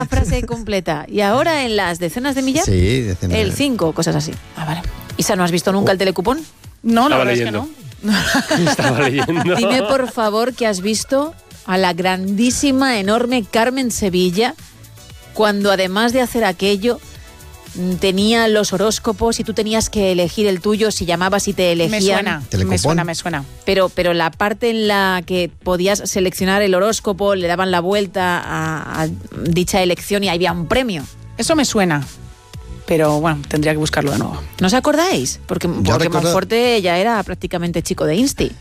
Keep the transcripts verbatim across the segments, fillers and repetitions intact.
La frase completa. ¿Y ahora en las decenas de millar? Sí, decenas. El cinco, cosas así. Ah, vale. Isa, ¿no has visto nunca el telecupón? No, la Estaba verdad leyendo. es que no. Estaba leyendo. Dime, por favor, que has visto a la grandísima, enorme Carmen Sevilla cuando, además de hacer aquello, tenía los horóscopos y tú tenías que elegir el tuyo, si llamabas y te elegían. Me suena, Telecupón. me suena, me suena. Pero, pero la parte en la que podías seleccionar el horóscopo, le daban la vuelta a, a dicha elección y había un premio. Eso me suena. Pero bueno, tendría que buscarlo de nuevo. ¿No os acordáis? Porque, porque recuerdo- Monforte ya era prácticamente chico de Insti.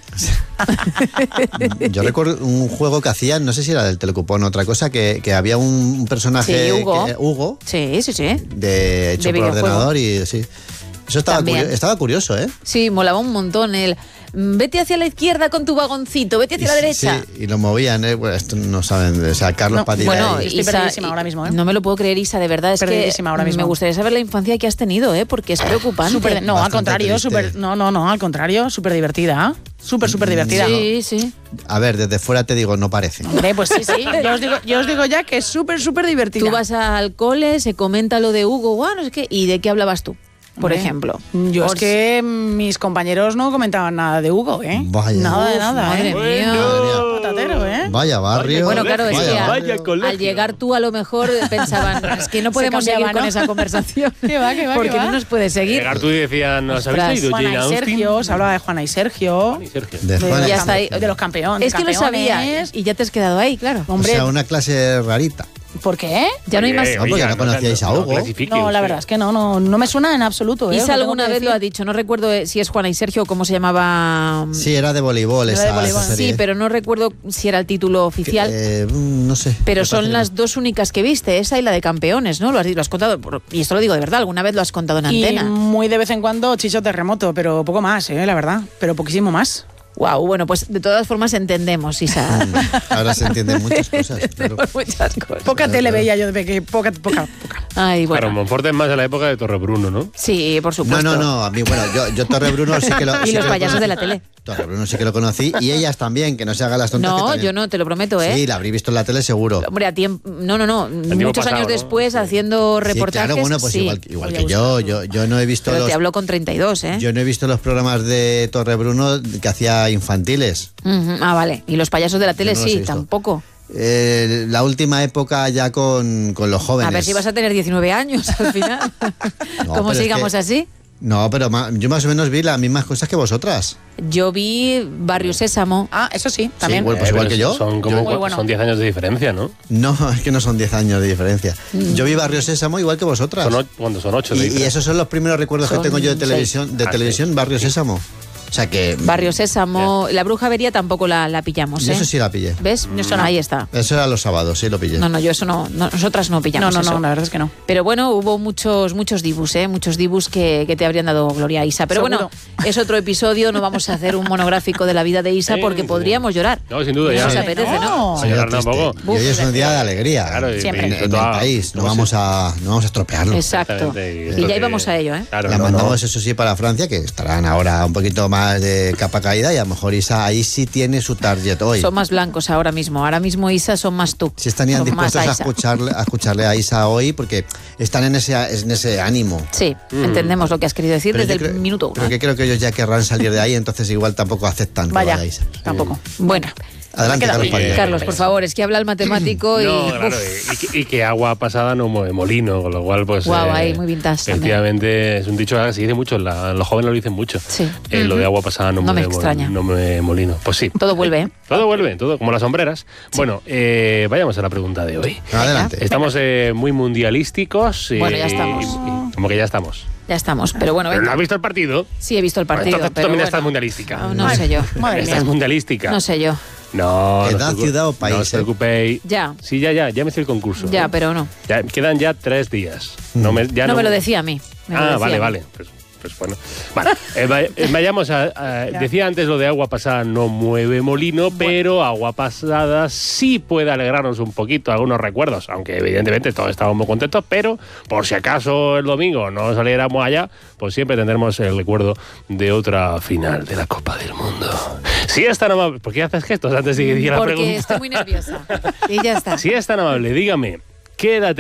Yo recuerdo un juego que hacían, no sé si era del telecupón o otra cosa, que, que había un personaje, Sí, Hugo. que- Hugo, Sí, sí, sí. de hecho De por videojuego. ordenador y sí. Eso estaba, También. curio- estaba curioso, ¿eh? Sí, molaba un montón el... Vete hacia la izquierda con tu vagoncito, vete hacia la Y- derecha. Sí, y lo movían, ¿eh? Bueno, esto no saben, o sea, Carlos No, Padilla. Bueno, y- Estoy Isa, perdidísima ahora mismo, ¿eh? No me lo puedo creer, Isa, de verdad. Es que Perdidísima ahora mismo. me gustaría saber la infancia que has tenido, ¿eh? Porque es preocupante. Súper- no, al Bastante contrario, triste. súper, no, no, no, al contrario, súper divertida. Súper, súper divertida. Sí, sí. A ver, desde fuera te digo, no parece. Hombre, pues sí, sí. Yo os digo, yo os digo ya que es súper, súper divertida. Tú vas al cole, se comenta lo de Hugo, guau, no sé qué, ¿y de qué hablabas tú? Por Hombre, ejemplo. Yo es Os- que mis compañeros no comentaban nada de Hugo, ¿eh? Vaya. Nada de Uf, nada, madre ¿eh? mía. Patatero, ¿eh? Vaya barrio. Bueno, claro, es vaya que barrio. al, colegio. al llegar tú a lo mejor pensaban, es que no podemos cambiaba, seguir con ¿no? esa conversación. ¿Qué va, qué va, Porque qué va? no nos puede seguir. Llegar tú y decían, ¿nos habéis Ostras, leído Juana Jane y Austen? Sergio, se hablaba de Juana y Sergio. Juan y Sergio. De De, Juan Ya los está ahí. campe- de los campeones. Es que lo sabía campeones. y ya te has quedado ahí, claro. O Hombre, sea, una clase rarita. ¿por qué? Ya no hay más. Oye, No, porque oiga, no conocíais a no Hugo. clasifique No, la usted. verdad es que no, no, no me suena en absoluto. ¿eh? Os Isa lo tengo alguna que vez lo ha decir. dicho, no recuerdo eh, si es Juana y Sergio o cómo se llamaba. Sí, era de voleibol Era esa, de voleibol. esa serie. Sí, pero no recuerdo si era el título oficial. Eh, mm, no sé. Pero Me son parece las que dos únicas que viste, esa y la de campeones, ¿no? Lo has, lo has contado, por- y esto lo digo de verdad, alguna vez lo has contado en Y antena. muy de vez en cuando Chicho Terremoto, pero poco más, ¿eh? La verdad. Pero poquísimo más. Wow, bueno, pues de todas formas entendemos, Isa. no. Ahora se entienden muchas cosas. Claro. Entendemos muchas cosas. Poca tele veía yo de pequeño. Poca, poca, poca. Ay, Claro, bueno. Monforte es más de la época de Torrebruno, ¿no? Sí, por No, supuesto. no, no. A mí, bueno, yo, yo Torrebruno sí que lo. Y sí los que lo payasos conocí. de la tele. Torrebruno sí que lo conocí. Y ellas también, que no se hagan las tontas. que No, también- yo no, te lo prometo, ¿eh? Sí, la habrí visto en la tele seguro. Hombre, a tiempo, no, no, no, muchos pasado, años ¿no? después Sí. haciendo Sí, reportajes. claro, bueno, pues sí. igual, igual Voy que a yo, yo. Yo no he visto Pero los. te hablo con treinta y dos, ¿eh? Yo no he visto los programas de Torrebruno que hacía infantiles. Ujú, ah, vale. Y los payasos de la tele Yo no los he sí, visto. tampoco. Eh, la última época ya con, con los jóvenes. A ver si vas a tener diecinueve años al final. No, ¿Cómo pero es sigamos que- así? No, pero ma- yo más o menos vi las mismas cosas que vosotras. Yo vi Barrio Sésamo. Ah, eso sí, también. Sí, bueno, pues Eh, igual pero que yo. Son como Muy bueno. son diez años de diferencia, ¿no? No, es que no son diez años de diferencia. Mm. Yo vi Barrio Sésamo igual que vosotras. Son o- cuando son ocho de y, y diferencia. esos son los primeros recuerdos Son que tengo yo de seis. televisión, de Ah, televisión Barrio Sésamo. O sea que... Barrio Sésamo. La Bruja Avería tampoco la, la pillamos, Yo ¿eh? eso sí la pillé. ¿Ves? Eso no, ahí está. Eso era los sábados, sí lo pillé. No, no, yo eso no, no- nosotras no No, pillamos no, eso. no, la verdad es que no. Pero bueno, hubo muchos muchos dibus, ¿eh? Muchos dibus que, que te habrían dado gloria a Isa. Pero Seguro. bueno, es otro episodio, no vamos a hacer un monográfico de la vida de Isa Sí, porque sí. podríamos llorar. No, sin duda, No ya. nos apetece, ¿no? A llorar tampoco. Y hoy es un día de alegría Claro, y- Siempre. en, y en el toda- país. No ¿cómo vamos se- a, no vamos a estropearlo. Exacto. Exactamente, Y esto ya que- íbamos a ello, ¿eh? Claro, La no, mandamos, no. eso sí, para Francia, que estarán ahora un poquito más de capa caída y a lo mejor Isa ahí sí tiene su target hoy. Son más blancos ahora mismo. Ahora mismo Isa son más tú. Si estarían Son más dispuestos a Isa. escucharle, a escucharle a Isa hoy porque están en ese, en ese ánimo. Sí, Mm. entendemos lo que has querido decir Pero desde yo el creo- minuto uno. Pero ¿eh? que creo que ellos ya querrán salir de ahí, entonces igual tampoco aceptan que Vaya, vaya Isa. tampoco. Bueno, Adelante, queda Carlos bien. Padilla. Carlos, por favor, es que habla el matemático y... No, claro, Uf, y, que- y que agua pasada no mueve molino, con lo cual, pues. Guau, ahí, muy vintage también. Efectivamente, es un dicho que se dice mucho, la- los jóvenes lo dicen mucho. Sí. Eh, Lo de agua pasada no, No me mueve, mol- extraña. no mueve molino. Pues sí. todo vuelve, ¿eh? Todo vuelve, todo, como las sombreras. Bueno, eh, vayamos a la pregunta de hoy. Adelante. Estamos eh, muy mundialísticos. y- Bueno, ya estamos. y- y- como que ya estamos. Ya estamos, pero bueno, Pero no venga. has visto el partido. Sí, he visto el partido, Entonces tú pero también bueno. estás mundialística. No, no sé yo. Madre Estás mía. mundialística. No sé yo. No, no Edad, os preocu- ciudad o país, No os eh. preocupéis. Ya. Sí, ya, ya, ya me hice el concurso. Ya, pero no. Ya, quedan ya tres días. No me, ya no me lo decía a mí. me lo Ah, decía vale, a mí. vale. Pues, pues bueno. Vale, eh, va- eh, vayamos a, a- Decía antes lo de agua pasada no mueve molino, pero agua pasada sí puede alegrarnos un poquito algunos recuerdos, aunque evidentemente todos estábamos muy contentos, pero por si acaso el domingo no saliéramos allá, pues siempre tendremos el recuerdo de otra final de la Copa del Mundo. Si es tan amable... ¿Por qué haces gestos antes de que diga la Porque pregunta? estoy muy nerviosa. Y ya está. Si es tan amable, dígame, Quédate